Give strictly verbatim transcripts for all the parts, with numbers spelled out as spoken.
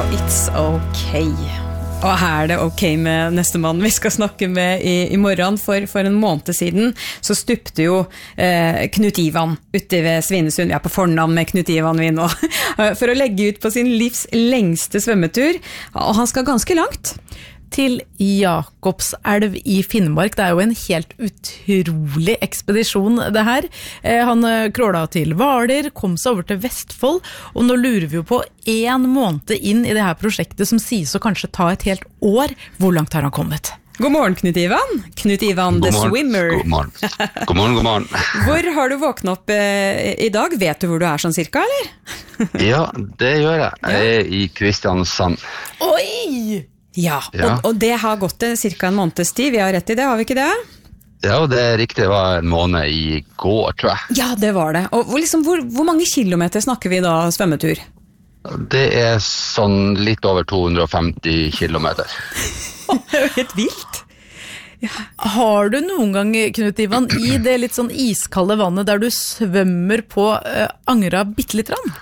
It's okay. Og her er det ok med neste mann vi skal snakke med i, i morgen, for, for en måned siden så stupte jo eh, Knut Ivan ute ved Svinesund, vi er på fornavn med Knut Ivan vi nå, for å legge ut på sin livs lengste svømmetur, og han skal ganske langt. Til Jakobselv i Finnmark. Det er jo en helt utrolig ekspedisjon det her. Han kråla til Hvaler, kom seg over til Vestfold, og nå lurer vi jo på en måned inn i det her prosjektet som sies å kanskje ta et helt år. Hvor langt har han kommet? God morgen, Knut Ivan. Knut Ivan, the swimmer. God morgen. God morgen, god morgen. Hvor har du våknet opp eh, i dag? Vet du hvor du er sånn cirka, eller? Ja, det gjør jeg. Jeg er i Kristiansand. Oi! Ja, Ja. Og, og det har gått til cirka en måneds tid. Vi har rett i det, har vi ikke det? Ja, og det er riktig. Det var en måned i går, tror jeg. Ja, det var det. Og hvor, liksom, hvor, hvor mange kilometer snakker vi da svømmetur? Det er sånn litt over to hundre og femti kilometer. Det er jo helt vilt. Har du noen gang, Knut Ivan, i det litt sånn iskalde vannet der du svømmer på uh, Angra bittelitt rann?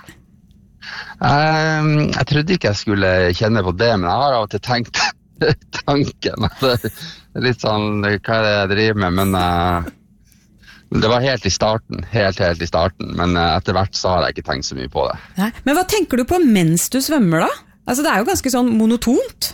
Jeg, jeg trodde ikke jeg skulle kjenne på det, men jeg har av og til tenkt tanken. Det er litt sånn, hva er det jeg driver med, men uh, det var helt i starten, helt, helt i starten, men uh, etter hvert så har jeg ikke tenkt så mye på det. Nei. Men hva tenker du på mens du svømmer da? Altså det er jo ganske sånn monotont.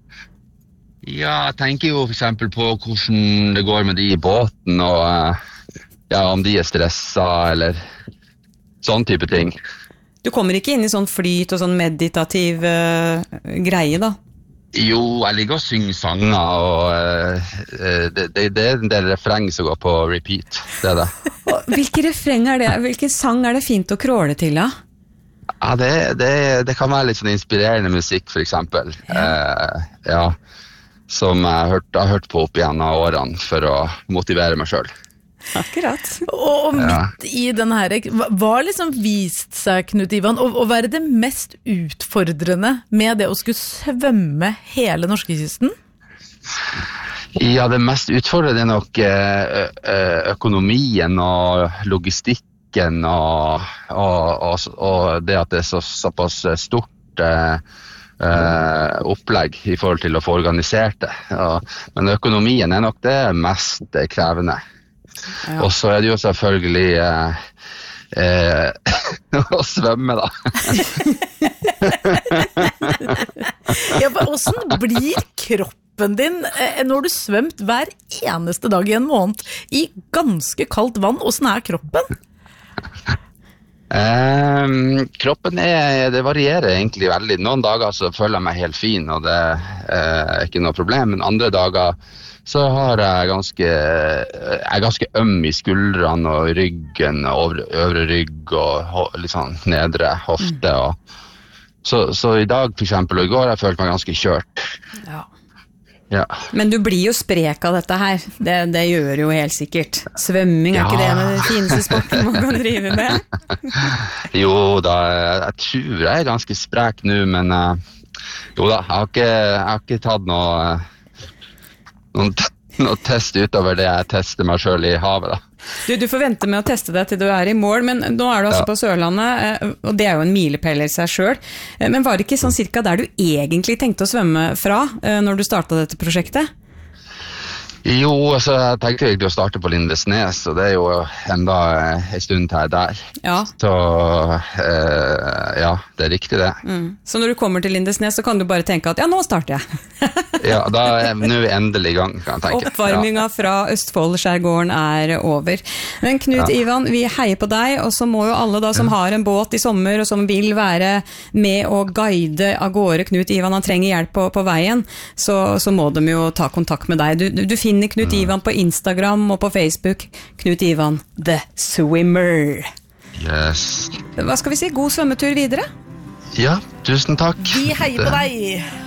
Ja, jeg tenker jo for eksempel på hvordan det går med de i båten, og uh, ja, om de er stresset, eller sånn type ting. Du kommer ikke inn i sånn flyt og sånn meditativ uh, greie da? Jo, jeg ligger og synger sanger, og uh, det, det, det er en del refreng som går på repeat, det er det. Og hvilke refreng er det? Hvilken sang er det fint å kråle til da? Ja, det, det, det kan være litt sånn inspirerende musikk, for eksempel. Ja. Uh, ja, som jeg har hørt, har hørt på opp igjen av årene for å motivere meg selv. Akkurat. Og midt ja. i denne her, hva har liksom vist seg, Knut Ivan, å, å være det mest utfordrende med det å skulle svømme hele norskekysten? Ja, det mest utfordrende er nok ø, ø, økonomien og logistikken og, og, og, og det at det er så, såpass stort ø, ø, opplegg i forhold til å få organisert det. Ja, men økonomien er nok det mest krevende. Ja. Og så er det jo selvfølgelig eh, eh, å svømme da. Ja, men hvordan blir kroppen din eh, når du svømt hver eneste dag i en måned i ganske kaldt vann? Hvordan er kroppen? Eh, kroppen er, det varierer egentlig veldig. Noen dager så føler jeg meg helt fin, og det eh, er ikke noe problem, men andre dager så har jeg ganske, jeg er ganske øm i skuldrene og ryggen, over, øvre rygg og litt sånn nedre hofte. Og, så, så i dag for eksempel, og i går, jeg følte meg ganske kjørt. Ja. Ja. Men du blir jo sprek av dette her, det, det gjør jo helt sikkert. Svømming er ja. ikke det med det fineste sporten man kan drive med? Jo da, jeg tror jeg er ganske sprek nå, men jo da, jeg har ikke, jeg har ikke tatt noe... Noen, noen test utover det jeg tester meg selv i havet da. Du, du får vente med å teste deg til du er i mål, men nå er du altså ja. på Sørlandet, og det er jo en milepæl i seg selv. Men var det ikke sånn cirka der du egentlig tenkte å svømme fra når du startet dette prosjektet? Jo, altså jeg tenkte egentlig å starte på Lindesnes, og det er jo enda en stund til jeg er der. Ja. Så eh, ja, det er riktig det. Mm. Så når du kommer til Lindesnes så kan du bare tenke at ja, nå starter jeg. Ja, da er nå er vi endelig i gang, kan jeg tenke. Oppvarminga ja. fra Østfold-skjærgården er over. Men Knut ja. Ivan, vi heier på deg, og så må jo alle da som ja. har en båt i sommer, og som vil være med å guide av gårde Knut Ivan, han trenger hjelp på, på veien, så, så må de jo ta kontakt med deg. Du, du, du finner Knut Ivan på Instagram og på Facebook. Knut Ivan, the swimmer. Yes. Hva skal vi si? God svømmetur videre? Ja, tusen takk. Vi heier på deg.